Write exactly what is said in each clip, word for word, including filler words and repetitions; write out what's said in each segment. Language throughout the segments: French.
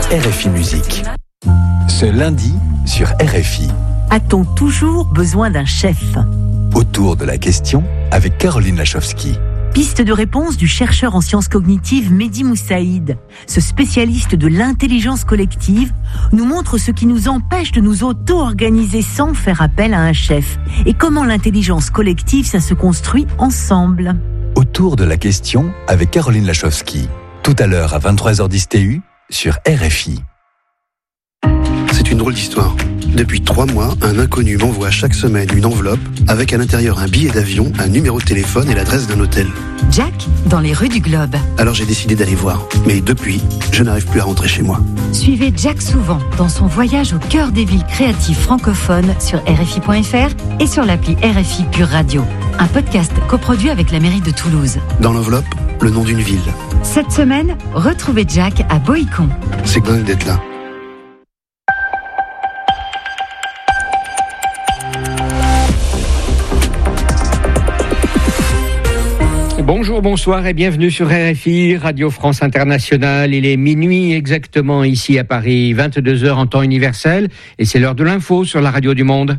R F I Musique. Ce lundi sur R F I. A-t-on toujours besoin d'un chef ? Autour de la question avec Caroline Lachowski. Piste de réponse du chercheur en sciences cognitives Mehdi Moussaïd. Ce spécialiste de l'intelligence collective nous montre ce qui nous empêche de nous auto-organiser sans faire appel à un chef. Et comment l'intelligence collective, ça se construit ensemble. Autour de la question avec Caroline Lachowski. Tout à l'heure à vingt-trois heures dix T U sur R F I. C'est une drôle d'histoire. Depuis trois mois, un inconnu m'envoie chaque semaine une enveloppe avec à l'intérieur un billet d'avion, un numéro de téléphone et l'adresse d'un hôtel. Jack, dans les rues du Globe. Alors j'ai décidé d'aller voir. Mais depuis, je n'arrive plus à rentrer chez moi. Suivez Jack souvent dans son voyage au cœur des villes créatives francophones sur R F I point F R et sur l'appli R F I Pure Radio. Un podcast coproduit avec la mairie de Toulouse. Dans l'enveloppe, le nom d'une ville. Cette semaine, retrouvez Jack à Boïcon. C'est dingue d'être là. Bonjour, bonsoir et bienvenue sur R F I, Radio France Internationale. Il est minuit exactement ici à Paris, vingt-deux heures en temps universel, et c'est l'heure de l'info sur la radio du monde.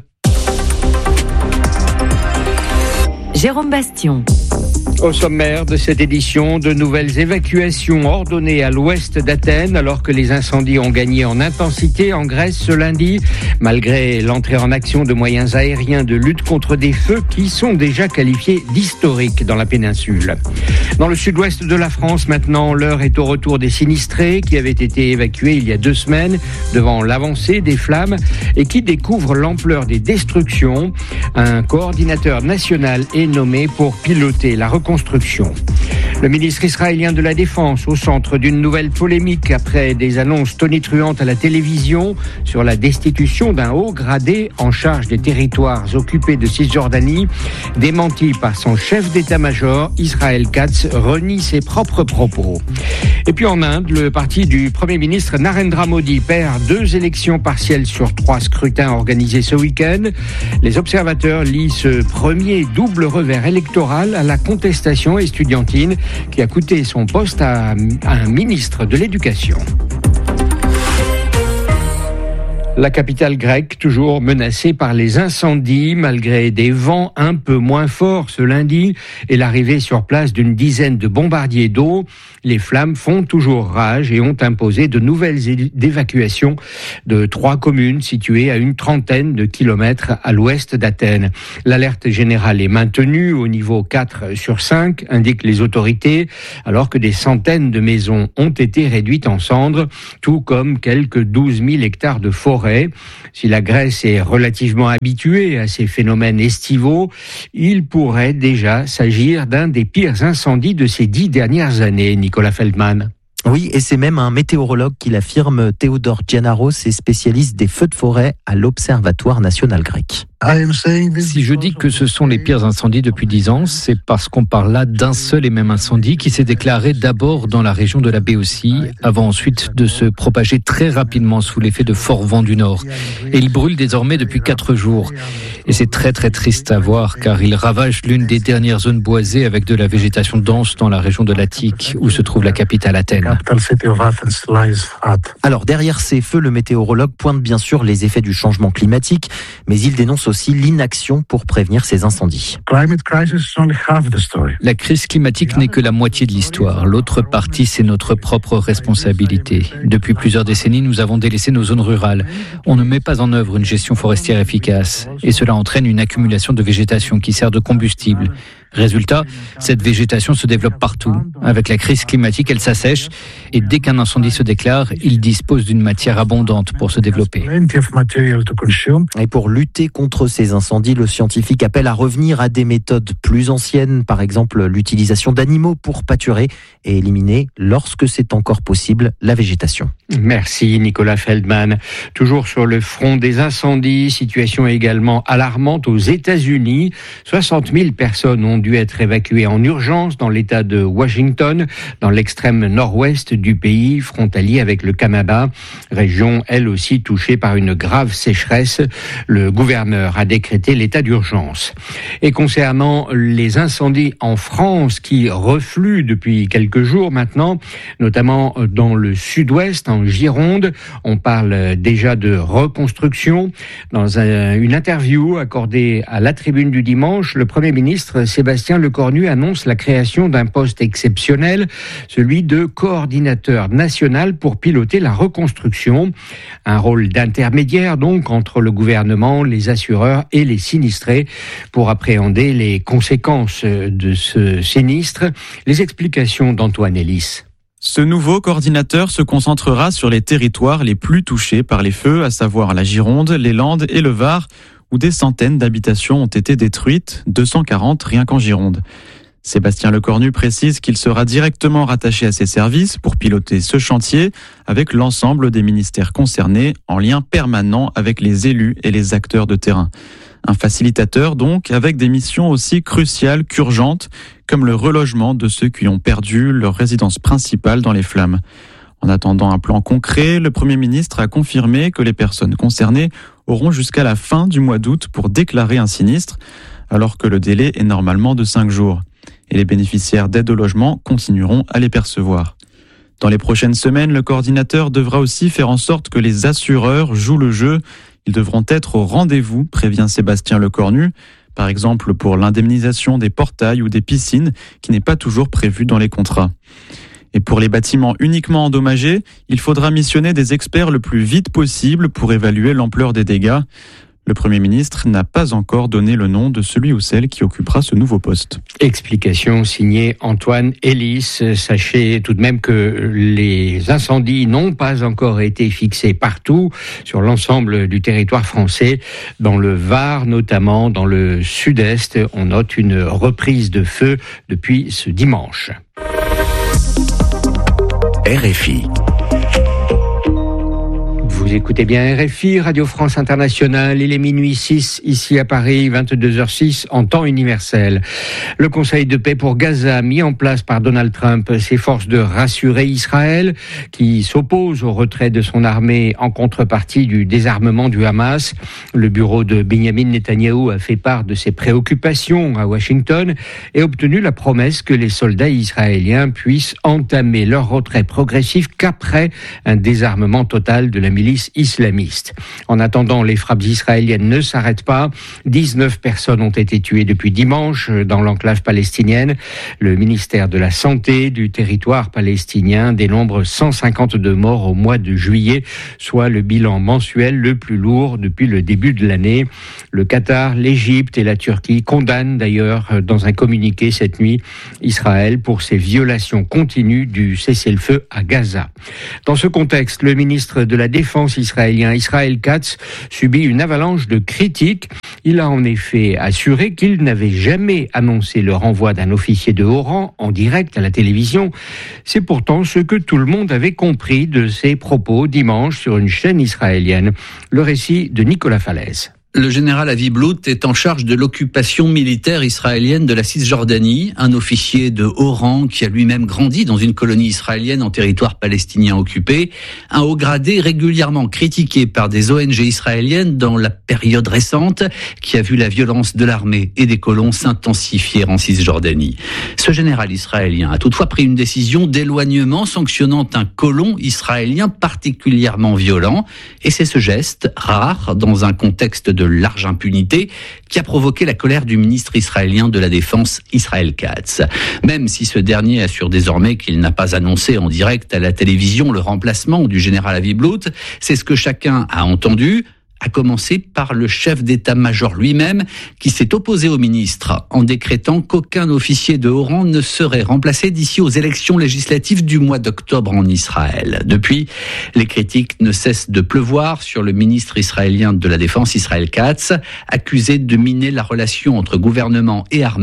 Jérôme Bastion. Au sommaire de cette édition, de nouvelles évacuations ordonnées à l'ouest d'Athènes alors que les incendies ont gagné en intensité en Grèce ce lundi, malgré l'entrée en action de moyens aériens de lutte contre des feux qui sont déjà qualifiés d'historiques dans la péninsule. Dans le sud-ouest de la France, maintenant, l'heure est au retour des sinistrés qui avaient été évacués il y a deux semaines devant l'avancée des flammes et qui découvrent l'ampleur des destructions. Un coordinateur national est nommé pour piloter la reconstruction. Le ministre israélien de la Défense au centre d'une nouvelle polémique après des annonces tonitruantes à la télévision sur la destitution d'un haut gradé en charge des territoires occupés de Cisjordanie. Démenti par son chef d'état-major, Israël Katz renie ses propres propos. Et puis en Inde, le parti du Premier ministre Narendra Modi perd deux élections partielles sur trois scrutins organisés ce week-end. Les observateurs lient ce premier double revers électoral à la contestation estudiantine qui a coûté son poste à un ministre de l'Éducation. La capitale grecque, toujours menacée par les incendies, malgré des vents un peu moins forts ce lundi et l'arrivée sur place d'une dizaine de bombardiers d'eau. Les flammes font toujours rage et ont imposé de nouvelles évacuations de trois communes situées à une trentaine de kilomètres à l'ouest d'Athènes. L'alerte générale est maintenue au niveau quatre sur cinq, indiquent les autorités, alors que des centaines de maisons ont été réduites en cendres, tout comme quelques douze mille hectares de forêt. Si la Grèce est relativement habituée à ces phénomènes estivaux, il pourrait déjà s'agir d'un des pires incendies de ces dix dernières années, Nicolas Feldman. Oui, et c'est même un météorologue qui l'affirme. Théodore Giannaros est spécialiste des feux de forêt à l'Observatoire national grec. Si je dis que ce sont les pires incendies depuis dix ans, c'est parce qu'on parle là d'un seul et même incendie qui s'est déclaré d'abord dans la région de la Béotie, avant ensuite de se propager très rapidement sous l'effet de forts vents du nord. Et il brûle désormais depuis quatre jours. Et c'est très très triste à voir car il ravage l'une des dernières zones boisées avec de la végétation dense dans la région de l'Attique où se trouve la capitale Athènes. Alors derrière ces feux, le météorologue pointe bien sûr les effets du changement climatique, mais il dénonce aussi l'inaction pour prévenir ces incendies. La crise climatique n'est que la moitié de l'histoire. L'autre partie, c'est notre propre responsabilité. Depuis plusieurs décennies, nous avons délaissé nos zones rurales. On ne met pas en œuvre une gestion forestière efficace. Et cela entraîne une accumulation de végétation qui sert de combustible. Résultat, cette végétation se développe partout. Avec la crise climatique, elle s'assèche et dès qu'un incendie se déclare, il dispose d'une matière abondante pour se développer. Et pour lutter contre ces incendies, le scientifique appelle à revenir à des méthodes plus anciennes, par exemple l'utilisation d'animaux pour pâturer et éliminer, lorsque c'est encore possible, la végétation. Merci Nicolas Feldman. Toujours sur le front des incendies, situation également alarmante aux États-Unis. soixante mille personnes ont dû être évacués en urgence dans l'État de Washington, dans l'extrême nord-ouest du pays, frontalier avec le Canada, région elle aussi touchée par une grave sécheresse. Le gouverneur a décrété l'état d'urgence. Et concernant les incendies en France qui refluent depuis quelques jours maintenant, notamment dans le sud-ouest, en Gironde, on parle déjà de reconstruction. Dans un, une interview accordée à la Tribune du dimanche, le Premier ministre Sébastien Lecornu annonce la création d'un poste exceptionnel, celui de coordinateur national pour piloter la reconstruction. Un rôle d'intermédiaire donc entre le gouvernement, les assureurs et les sinistrés pour appréhender les conséquences de ce sinistre. Les explications d'Antoine Ellis. Ce nouveau coordinateur se concentrera sur les territoires les plus touchés par les feux, à savoir la Gironde, les Landes et le Var, où des centaines d'habitations ont été détruites, deux cent quarante rien qu'en Gironde. Sébastien Lecornu précise qu'il sera directement rattaché à ces services pour piloter ce chantier avec l'ensemble des ministères concernés, en lien permanent avec les élus et les acteurs de terrain. Un facilitateur donc, avec des missions aussi cruciales qu'urgentes, comme le relogement de ceux qui ont perdu leur résidence principale dans les flammes. En attendant un plan concret, le Premier ministre a confirmé que les personnes concernées auront jusqu'à la fin du mois d'août pour déclarer un sinistre, alors que le délai est normalement de cinq jours. Et les bénéficiaires d'aide au logement continueront à les percevoir. Dans les prochaines semaines, le coordinateur devra aussi faire en sorte que les assureurs jouent le jeu. Ils devront être au rendez-vous, prévient Sébastien Lecornu, par exemple pour l'indemnisation des portails ou des piscines, qui n'est pas toujours prévue dans les contrats. Et pour les bâtiments uniquement endommagés, il faudra missionner des experts le plus vite possible pour évaluer l'ampleur des dégâts. Le Premier ministre n'a pas encore donné le nom de celui ou celle qui occupera ce nouveau poste. Explication signée Antoine Ellis. Sachez tout de même que les incendies n'ont pas encore été fixés partout sur l'ensemble du territoire français. Dans le Var, notamment dans le sud-est, on note une reprise de feu depuis ce dimanche. R F I. Vous écoutez bien R F I, Radio France Internationale. Il est minuit six ici à Paris, vingt-deux heures six en temps universel. Le Conseil de paix pour Gaza, mis en place par Donald Trump, s'efforce de rassurer Israël, qui s'oppose au retrait de son armée en contrepartie du désarmement du Hamas. Le bureau de Benjamin Netanyahou a fait part de ses préoccupations à Washington et obtenu la promesse que les soldats israéliens puissent entamer leur retrait progressif qu'après un désarmement total de la milice islamiste. En attendant, les frappes israéliennes ne s'arrêtent pas. dix-neuf personnes ont été tuées depuis dimanche dans l'enclave palestinienne. Le ministère de la Santé du territoire palestinien dénombre cent cinquante-deux morts au mois de juillet, soit le bilan mensuel le plus lourd depuis le début de l'année. Le Qatar, l'Égypte et la Turquie condamnent d'ailleurs dans un communiqué cette nuit Israël pour ses violations continues du cessez-le-feu à Gaza. Dans ce contexte, le ministre de la Défense israélien Israel Katz subit une avalanche de critiques. Il a en effet assuré qu'il n'avait jamais annoncé le renvoi d'un officier de haut rang en direct à la télévision. C'est pourtant ce que tout le monde avait compris de ses propos dimanche sur une chaîne israélienne. Le récit de Nicolas Falaise. Le général Avi Blout est en charge de l'occupation militaire israélienne de la Cisjordanie, un officier de haut rang qui a lui-même grandi dans une colonie israélienne en territoire palestinien occupé, un haut gradé régulièrement critiqué par des O N G israéliennes dans la période récente qui a vu la violence de l'armée et des colons s'intensifier en Cisjordanie. Ce général israélien a toutefois pris une décision d'éloignement sanctionnant un colon israélien particulièrement violent, et c'est ce geste, rare dans un contexte de de large impunité qui a provoqué la colère du ministre israélien de la Défense, Israel Katz. Même si ce dernier assure désormais qu'il n'a pas annoncé en direct à la télévision le remplacement du général Avi Blout, c'est ce que chacun a entendu, à commencer par le chef d'état-major lui-même, qui s'est opposé au ministre en décrétant qu'aucun officier de haut rang ne serait remplacé d'ici aux élections législatives du mois d'octobre en Israël. Depuis, les critiques ne cessent de pleuvoir sur le ministre israélien de la Défense, Israel Katz, accusé de miner la relation entre gouvernement et armée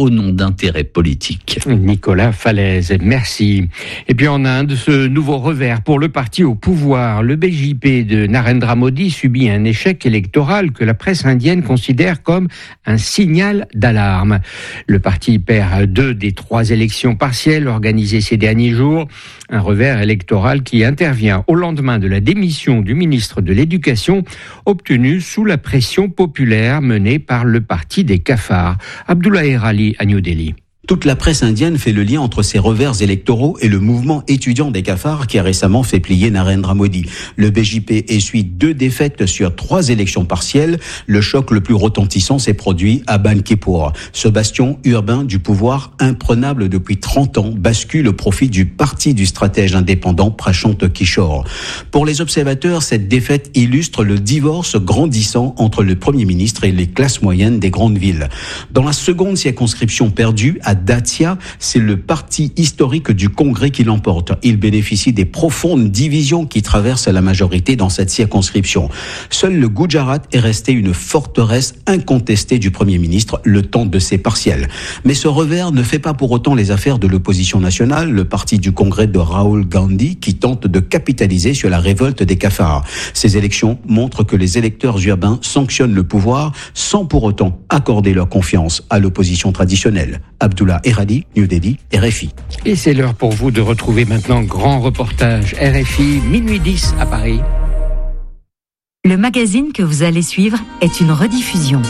au nom d'intérêts politiques. Nicolas Falaise, merci. Et puis en Inde, ce nouveau revers pour le parti au pouvoir. Le B J P de Narendra Modi subit un échec électoral que la presse indienne considère comme un signal d'alarme. Le parti perd deux des trois élections partielles organisées ces derniers jours. Un revers électoral qui intervient au lendemain de la démission du ministre de l'Éducation, obtenue sous la pression populaire menée par le parti des cafards. Abdullah Erali à New Delhi. Toute la presse indienne fait le lien entre ces revers électoraux et le mouvement étudiant des cafards qui a récemment fait plier Narendra Modi. Le B J P essuie deux défaites sur trois élections partielles. Le choc le plus retentissant s'est produit à Bankipur. Ce bastion urbain du pouvoir imprenable depuis trente ans bascule au profit du parti du stratège indépendant Prashant Kishore. Pour les observateurs, cette défaite illustre le divorce grandissant entre le Premier ministre et les classes moyennes des grandes villes. Dans la seconde circonscription perdue, à Datia, c'est le parti historique du Congrès qui l'emporte. Il bénéficie des profondes divisions qui traversent la majorité dans cette circonscription. Seul le Gujarat est resté une forteresse incontestée du Premier ministre le temps de ses partiels. Mais ce revers ne fait pas pour autant les affaires de l'opposition nationale, le parti du Congrès de Rahul Gandhi, qui tente de capitaliser sur la révolte des cafards. Ces élections montrent que les électeurs urbains sanctionnent le pouvoir sans pour autant accorder leur confiance à l'opposition traditionnelle. Abdullah Eradi, New Delhi, R F I. Et c'est l'heure pour vous de retrouver maintenant grand reportage R F I, minuit dix à Paris. Le magazine que vous allez suivre est une rediffusion.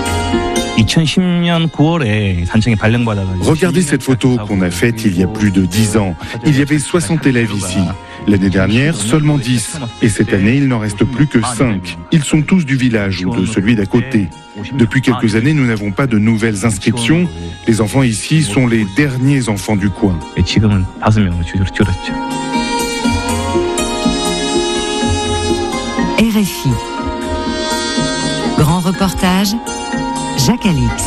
Regardez cette photo qu'on a faite il y a plus de dix ans. Il y avait soixante élèves ici. L'année dernière, seulement dix. Et cette année, il n'en reste plus que cinq. Ils sont tous du village ou de celui d'à côté. Depuis quelques années, nous n'avons pas de nouvelles inscriptions. Les enfants ici sont les derniers enfants du coin. R F I. Grand reportage, Jacques Alix.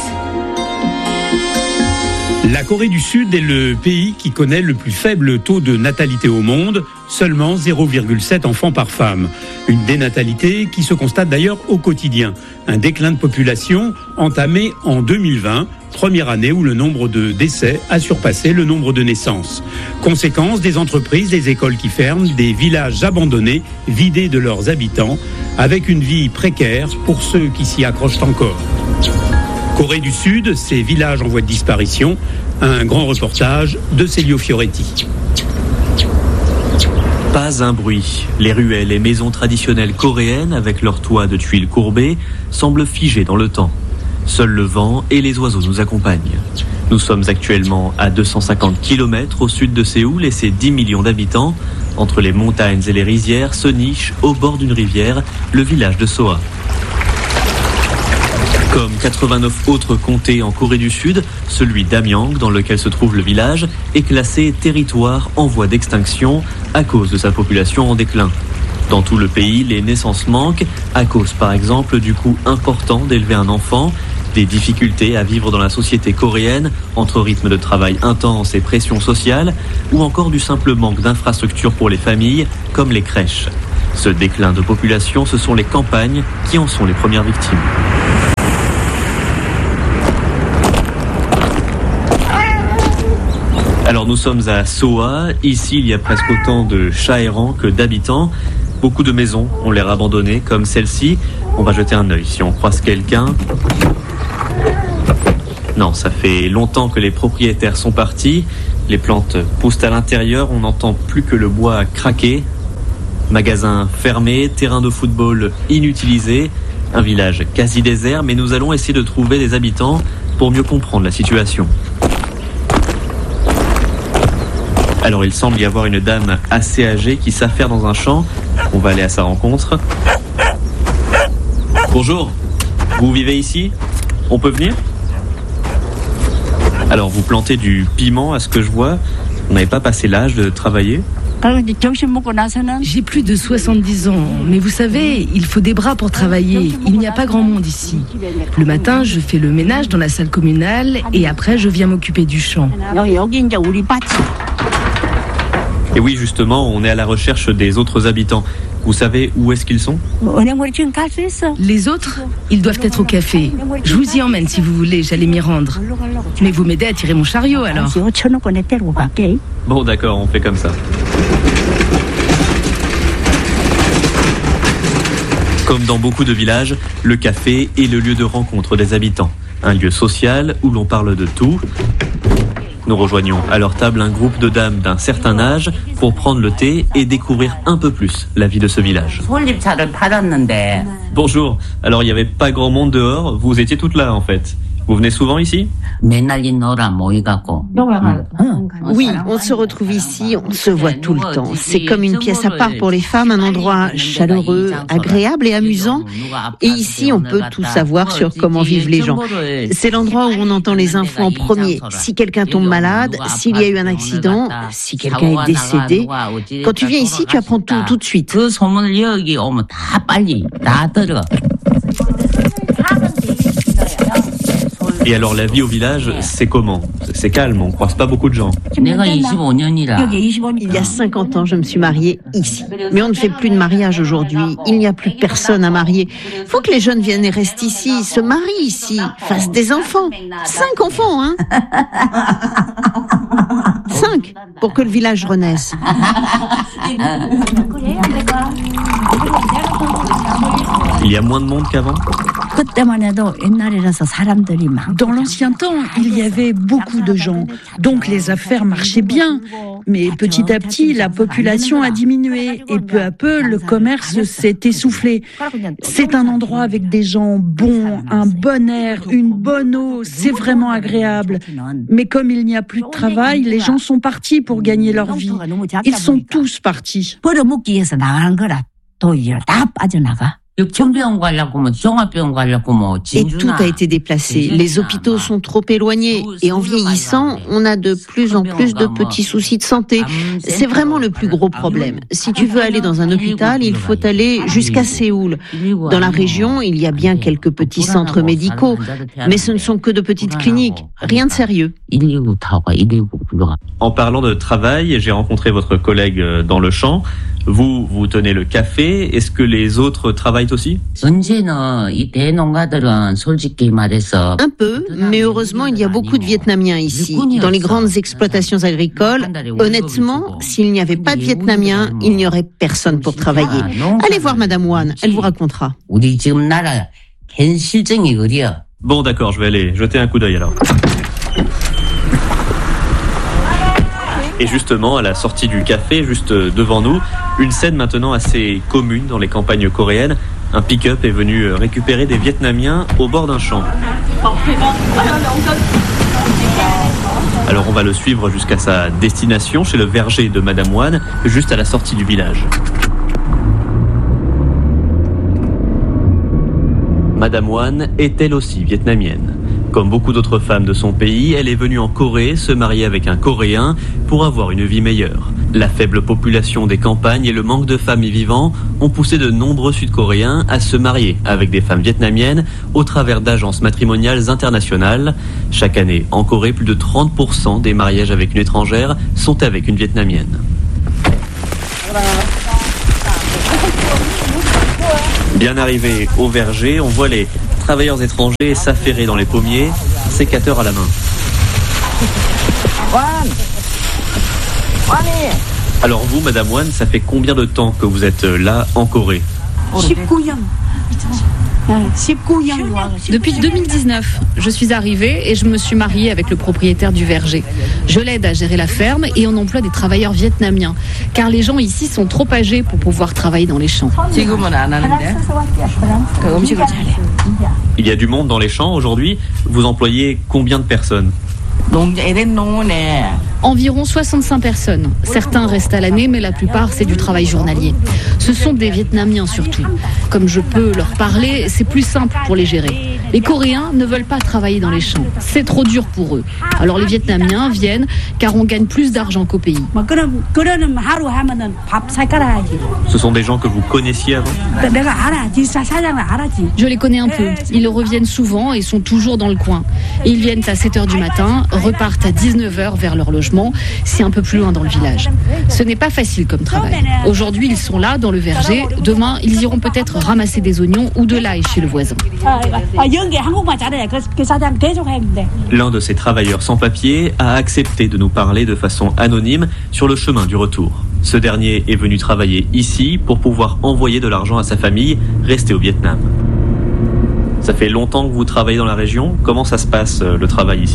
La Corée du Sud est le pays qui connaît le plus faible taux de natalité au monde, seulement zéro virgule sept enfants par femme. Une dénatalité qui se constate d'ailleurs au quotidien. Un déclin de population entamé en deux mille vingt, première année où le nombre de décès a surpassé le nombre de naissances. Conséquence, des entreprises, des écoles qui ferment, des villages abandonnés, vidés de leurs habitants, avec une vie précaire pour ceux qui s'y accrochent encore. Corée du Sud, ces villages en voie de disparition, un grand reportage de Celio Fioretti. Pas un bruit. Les ruelles et maisons traditionnelles coréennes, avec leurs toits de tuiles courbées, semblent figées dans le temps. Seul le vent et les oiseaux nous accompagnent. Nous sommes actuellement à deux cent cinquante kilomètres au sud de Séoul et ses dix millions d'habitants. Entre les montagnes et les rizières se niche, au bord d'une rivière, le village de Soa. Comme quatre-vingt-neuf autres comtés en Corée du Sud, celui d'Amyang, dans lequel se trouve le village, est classé territoire en voie d'extinction à cause de sa population en déclin. Dans tout le pays, les naissances manquent, à cause par exemple du coût important d'élever un enfant, des difficultés à vivre dans la société coréenne, entre rythme de travail intense et pression sociale, ou encore du simple manque d'infrastructures pour les familles, comme les crèches. Ce déclin de population, ce sont les campagnes qui en sont les premières victimes. Alors nous sommes à Soa, ici il y a presque autant de chats errants que d'habitants. Beaucoup de maisons ont l'air abandonnées comme celle-ci. On va jeter un œil si on croise quelqu'un. Non, ça fait longtemps que les propriétaires sont partis. Les plantes poussent à l'intérieur, on n'entend plus que le bois craquer. Magasin fermé, terrain de football inutilisé, un village quasi désert, mais nous allons essayer de trouver des habitants pour mieux comprendre la situation. Alors il semble y avoir une dame assez âgée qui s'affaire dans un champ. On va aller à sa rencontre. Bonjour, vous vivez ici ? On peut venir ? Alors vous plantez du piment à ce que je vois. Vous n'avez pas passé l'âge de travailler ? J'ai plus de soixante-dix ans, mais vous savez, il faut des bras pour travailler. Il n'y a pas grand monde ici. Le matin, je fais le ménage dans la salle communale et après, je viens m'occuper du champ. Et oui, justement, on est à la recherche des autres habitants. Vous savez où est-ce qu'ils sont ? Les autres, ils doivent être au café. Je vous y emmène si vous voulez, j'allais m'y rendre. Mais vous m'aidez à tirer mon chariot alors. Bon, d'accord, on fait comme ça. Comme dans beaucoup de villages, le café est le lieu de rencontre des habitants. Un lieu social où l'on parle de tout. Nous rejoignons à leur table un groupe de dames d'un certain âge pour prendre le thé et découvrir un peu plus la vie de ce village. Bonjour, alors il n'y avait pas grand monde dehors, vous étiez toutes là en fait. Vous venez souvent ici ? Oui, on se retrouve ici, on se voit tout le temps. C'est comme une pièce à part pour les femmes, un endroit chaleureux, agréable et amusant. Et ici, on peut tout savoir sur comment vivent les gens. C'est l'endroit où on entend les infos en premier. Si quelqu'un tombe malade, s'il y a eu un accident, si quelqu'un est décédé. Quand tu viens ici, tu apprends tout, tout de suite. Et alors la vie au village, c'est comment ? C'est calme, on ne croise pas beaucoup de gens. Il y a cinquante ans, je me suis mariée ici. Mais on ne fait plus de mariage aujourd'hui. Il n'y a plus personne à marier. Il faut que les jeunes viennent et restent ici, se marient ici, fassent des enfants. Cinq enfants, hein ? Cinq, pour que le village renaisse. Il y a moins de monde qu'avant ? Dans l'ancien temps, il y avait beaucoup de gens, donc les affaires marchaient bien. Mais petit à petit, la population a diminué et peu à peu, le commerce s'est essoufflé. C'est un endroit avec des gens bons, un bon air, une bonne eau, c'est vraiment agréable. Mais comme il n'y a plus de travail, les gens sont partis pour gagner leur vie. Ils sont tous partis. Et tout a été déplacé. Les hôpitaux sont trop éloignés. Et en vieillissant, on a de plus en plus de petits soucis de santé. C'est vraiment le plus gros problème. Si tu veux aller dans un hôpital, il faut aller jusqu'à Séoul. Dans la région, il y a bien quelques petits centres médicaux. Mais ce ne sont que de petites cliniques. Rien de sérieux. En parlant de travail, j'ai rencontré votre collègue dans le champ. Vous, vous tenez le café. Est-ce que les autres travaillent aussi ? Un peu, mais heureusement, il y a beaucoup de Vietnamiens ici. Dans les grandes exploitations agricoles, honnêtement, s'il n'y avait pas de Vietnamiens, il n'y aurait personne pour travailler. Allez voir Madame Wan, elle vous racontera. Bon, d'accord, je vais aller jeter un coup d'œil alors. Et justement, à la sortie du café, juste devant nous, une scène maintenant assez commune dans les campagnes coréennes. Un pick-up est venu récupérer des Vietnamiens au bord d'un champ. Alors on va le suivre jusqu'à sa destination, chez le verger de Madame Wan, juste à la sortie du village. Madame Wan est elle aussi vietnamienne. Comme beaucoup d'autres femmes de son pays, elle est venue en Corée se marier avec un Coréen pour avoir une vie meilleure. La faible population des campagnes et le manque de femmes y vivant ont poussé de nombreux Sud-Coréens à se marier avec des femmes vietnamiennes au travers d'agences matrimoniales internationales. Chaque année, en Corée, plus de trente pour cent des mariages avec une étrangère sont avec une Vietnamienne. Bien arrivé au verger, on voit les travailleurs étrangers s'affairer dans les pommiers, sécateur à la main. Alors vous, Madame Wan, ça fait combien de temps que vous êtes là en Corée ? Depuis deux mille dix-neuf, je suis arrivée et je me suis mariée avec le propriétaire du verger. Je l'aide à gérer la ferme et on emploie des travailleurs vietnamiens, car les gens ici sont trop âgés pour pouvoir travailler dans les champs. Il y a du monde dans les champs aujourd'hui. Vous employez combien de personnes ? Environ soixante-cinq personnes. Certains restent à l'année, mais la plupart, c'est du travail journalier. Ce sont des Vietnamiens surtout. Comme je peux leur parler, c'est plus simple pour les gérer. Les Coréens ne veulent pas travailler dans les champs. C'est trop dur pour eux. Alors les Vietnamiens viennent car on gagne plus d'argent qu'au pays. Ce sont des gens que vous connaissiez avant ? Je les connais un peu. Ils reviennent souvent et sont toujours dans le coin. Et ils viennent à sept heures du matin, repartent à dix-neuf heures vers leur logement. C'est un peu plus loin dans le village. Ce n'est pas facile comme travail. Aujourd'hui, ils sont là, dans le verger. Demain, ils iront peut-être ramasser des oignons ou de l'ail chez le voisin. L'un de ces travailleurs sans papier a accepté de nous parler de façon anonyme sur le chemin du retour. Ce dernier est venu travailler ici pour pouvoir envoyer de l'argent à sa famille restée au Vietnam. Ça fait longtemps que vous travaillez dans la région. Comment ça se passe, le travail ici ?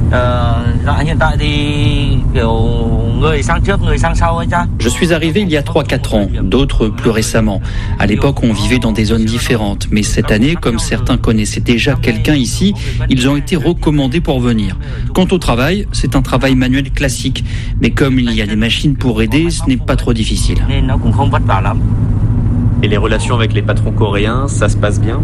Je suis arrivé il y a trois quatre ans, d'autres plus récemment. À l'époque, on vivait dans des zones différentes. Mais cette année, comme certains connaissaient déjà quelqu'un ici, ils ont été recommandés pour venir. Quant au travail, c'est un travail manuel classique. Mais comme il y a des machines pour aider, ce n'est pas trop difficile. Et les relations avec les patrons coréens, ça se passe bien ?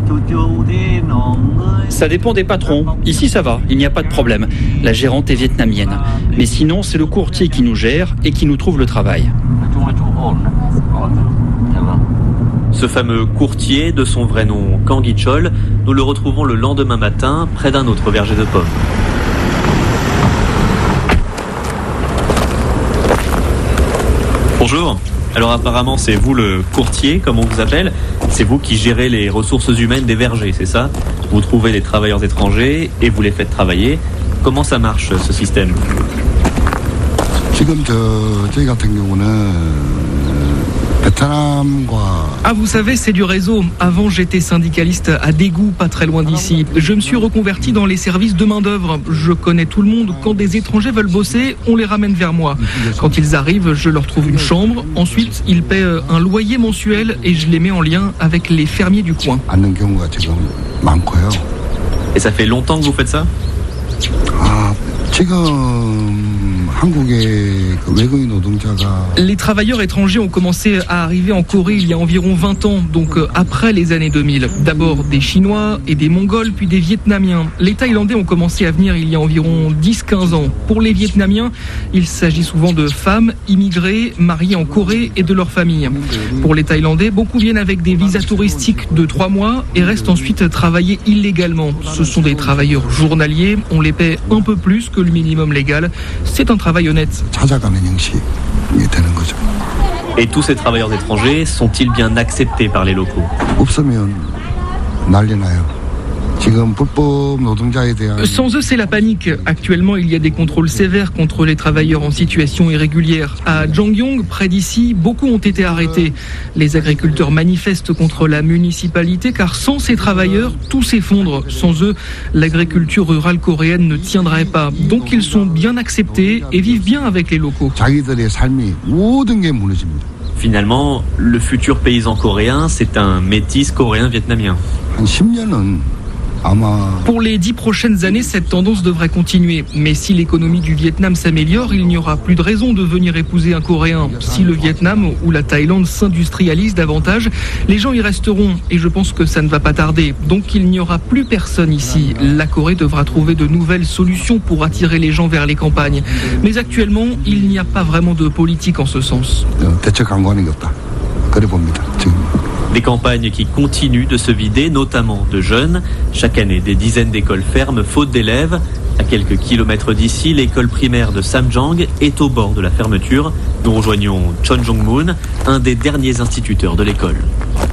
Ça dépend des patrons. Ici, ça va, il n'y a pas de problème. La gérante est vietnamienne. Mais sinon, c'est le courtier qui nous gère et qui nous trouve le travail. Ce fameux courtier, de son vrai nom Kang Gi-chol, nous le retrouvons le lendemain matin près d'un autre verger de pommes. Bonjour. Alors apparemment c'est vous le courtier, comme on vous appelle. C'est vous qui gérez les ressources humaines des vergers, c'est ça ? Vous trouvez des travailleurs étrangers et vous les faites travailler. Comment ça marche ce système ? Ah, vous savez, c'est du réseau. Avant, j'étais syndicaliste à Daegu, pas très loin d'ici. Je me suis reconverti dans les services de main-d'œuvre. Je connais tout le monde. Quand des étrangers veulent bosser, on les ramène vers moi. Quand ils arrivent, je leur trouve une chambre. Ensuite, ils paient un loyer mensuel et je les mets en lien avec les fermiers du coin. Et ça fait longtemps que vous faites ça ? Les travailleurs étrangers ont commencé à arriver en Corée il y a environ vingt ans, donc après les années deux mille. D'abord des Chinois et des Mongols, puis des Vietnamiens. Les Thaïlandais ont commencé à venir il y a environ dix quinze ans. Pour les Vietnamiens, il s'agit souvent de femmes immigrées, mariées en Corée et de leurs familles. Pour les Thaïlandais, beaucoup viennent avec des visas touristiques de trois mois et restent ensuite travailler illégalement. Ce sont des travailleurs journaliers, on les paie un peu plus que le minimum légal. C'est un travail honnête. Et tous ces travailleurs étrangers sont-ils bien acceptés par les locaux ? Sans eux, c'est la panique. Actuellement, il y a des contrôles sévères contre les travailleurs en situation irrégulière. À Jongyong, près d'ici, beaucoup ont été arrêtés. Les agriculteurs manifestent contre la municipalité car sans ces travailleurs, tout s'effondre. Sans eux, l'agriculture rurale coréenne ne tiendrait pas. Donc ils sont bien acceptés et vivent bien avec les locaux. Finalement, le futur paysan coréen, c'est un métis coréen-vietnamien. Pour les dix prochaines années, cette tendance devrait continuer. Mais si l'économie du Vietnam s'améliore, il n'y aura plus de raison de venir épouser un Coréen. Si le Vietnam ou la Thaïlande s'industrialisent davantage, les gens y resteront. Et je pense que ça ne va pas tarder. Donc il n'y aura plus personne ici. La Corée devra trouver de nouvelles solutions pour attirer les gens vers les campagnes. Mais actuellement, il n'y a pas vraiment de politique en ce sens. Des campagnes qui continuent de se vider, notamment de jeunes. Chaque année, des dizaines d'écoles ferment faute d'élèves. À quelques kilomètres d'ici, l'école primaire de Samjang est au bord de la fermeture. Nous rejoignons Chon Jong-moon, un des derniers instituteurs de l'école.